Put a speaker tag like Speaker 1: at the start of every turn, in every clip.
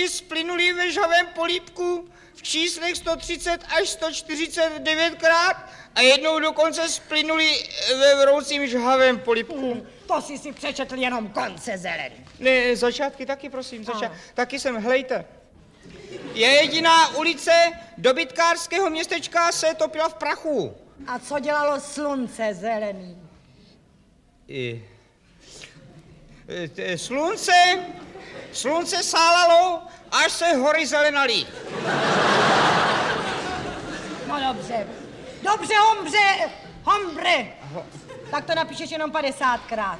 Speaker 1: Slunci splynuli ve žhavém polípku v číslech 130 až 149krát a jednou dokonce splynuli ve vroucím žhavém polípku.
Speaker 2: To jsi si přečetl jenom konce, Zelený.
Speaker 1: Ne, začátky taky, prosím, taky jsem, hlejte. Je jediná ulice dobytkářského městečka se topila v prachu.
Speaker 2: A co dělalo Slunce, Zelený?
Speaker 1: Slunce sálalo, až se hory zelenaly.
Speaker 2: No dobře. Dobře, hombre. Tak to napíšeš jenom 50krát.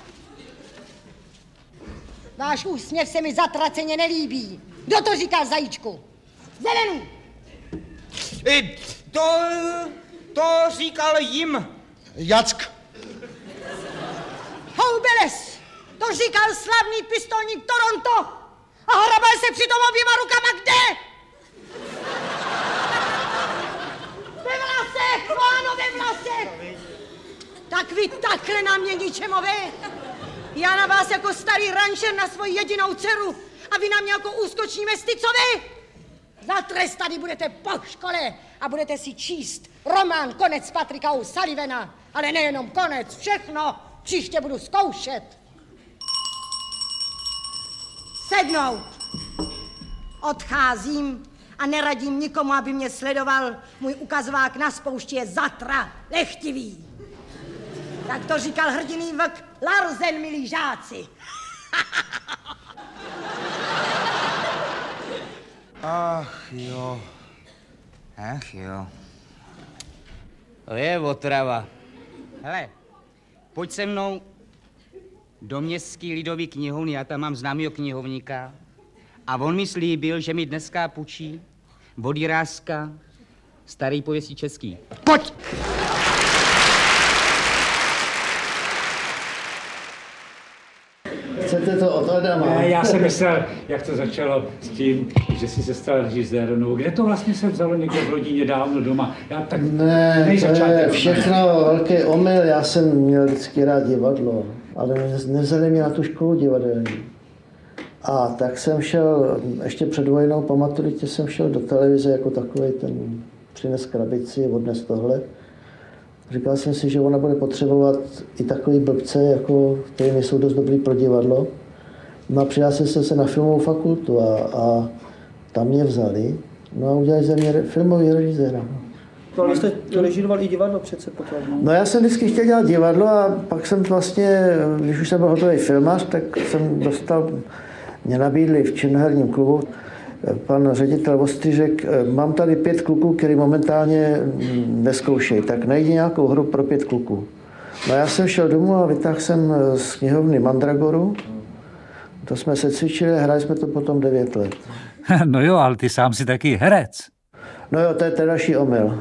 Speaker 2: Váš úsměv se mi zatraceně nelíbí. Kdo to říkal, zajíčku? Zelený!
Speaker 1: To říkal jim.
Speaker 3: Jack.
Speaker 2: Houbeles! To říkal slavný pistolník Toronto! A hrabal se přitom oběma rukama kde? Ve vlasech, páno, ve vlasech! Tak vy takhle na mě ničemové? Já na vás jako starý rančer na svoji jedinou dceru a vy na mě jako úskoční mesticovi? Zatrestaný budete po škole a budete si číst román Konec Patrika O'Sullivana. Ale nejenom konec, všechno. Příště budu zkoušet. Sednout. Odcházím a neradím nikomu, aby mě sledoval. Můj ukazovák na spoušti je zatra lechtivý. Tak to říkal hrdiný vlk Larsen, milí žáci.
Speaker 4: Ach jo. To je otrava. Hele, pojď se mnou do městský lidový knihovny, já tam mám známýho knihovníka. A on mi slíbil, že mi dneska půjčí od Jiráska starý pověstí český. Pojď!
Speaker 3: Chcete to od Adama?
Speaker 5: Ne, já jsem myslel, jak to začalo s tím, že jsi se stal režisérem. No, kde to vlastně se vzalo někde v rodině dávno doma? Já tak
Speaker 3: Ne, to je všechno velký omyl. Já jsem měl vždycky rád divadlo, ale nevzali mě na tu školu divadelní. A tak jsem šel, ještě před vojnou po maturitě jsem šel do televize jako takovej ten přines krabici, odnes tohle. Říkal jsem si, že ona bude potřebovat i takový blbce, jako, který nejsou dost dobrý pro divadlo. No a přihlásil jsem se na filmovou fakultu a tam mě vzali. No a udělali ze mě filmový režiséra.
Speaker 6: Ale jste režíroval i divadlo přece potom.
Speaker 3: No já jsem vždycky chtěl dělat divadlo a pak jsem vlastně, když už jsem byl hotový filmař, tak jsem mě nabídli v Činoherním klubu. Pan ředitel Ostřížek, mám tady 5 kluků, který momentálně neskoušejí, tak najdi nějakou hru pro 5 kluků. No já jsem šel domů a vytáhl jsem z knihovny Mandragoru. To jsme se cvičili, hráli jsme to potom 9 let.
Speaker 5: No jo, ale ty sám si taky herec.
Speaker 3: No jo, to je další omyl.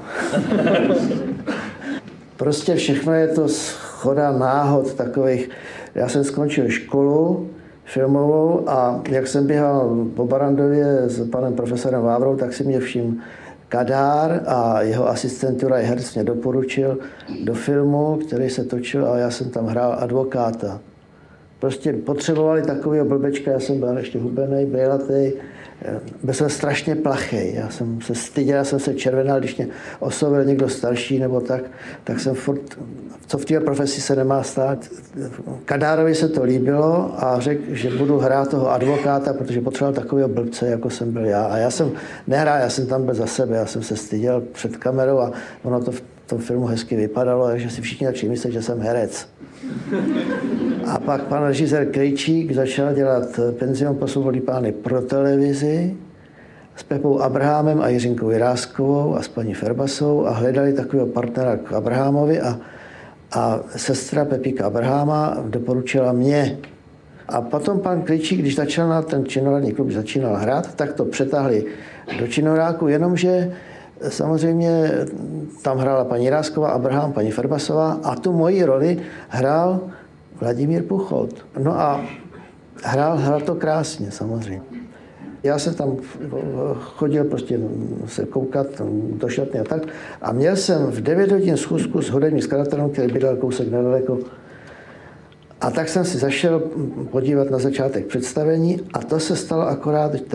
Speaker 3: Prostě všechno je to shoda náhod takových. Já jsem skončil školu filmovou a jak jsem běhal po Barandově s panem profesorem Vávrou, tak si mě všiml Kadár a jeho asistent Juraj Herc mě doporučil do filmu, který se točil a já jsem tam hrál advokáta. Prostě potřebovali takového blbečka, já jsem byl ještě hubenej, bejlatej, byl jsem strašně plachej, já jsem se styděl, já jsem se červenal, když mě oslovil někdo starší nebo tak jsem furt, co v té profesi se nemá stát. Kadárovi se to líbilo a řekl, že budu hrát toho advokáta, protože potřeboval takového blbce, jako jsem byl já. A já jsem nehrál, já jsem tam byl za sebe, já jsem se styděl před kamerou a ono to v tom filmu hezky vypadalo, takže si všichni začali myslet, že jsem herec. A pak pan režisér Krejčík začal dělat Penzion pro svobodný pány pro televizi s Pepou Abrahamem a Jiřinkou Jiráskovou a s paní Ferbasovou a hledali takového partnera k Abrahamovi a sestra Pepíka Abrahama doporučila mě. A potom pan Krejčík, když začal na ten činoherní klub, začínal hrát, tak to přetáhli do činohráku, jenomže samozřejmě tam hrála paní Jirásková, Abraham, paní Ferbasová a tu moji roli hrál Vladimír Pucholt. No a hrál to krásně samozřejmě. Já jsem tam chodil prostě se koukat do šatny a tak a měl jsem v 9 hodin schůzku s hudebním skladatelem, který bydlel kousek nedaleko. A tak jsem si zašel podívat na začátek představení a to se stalo akorát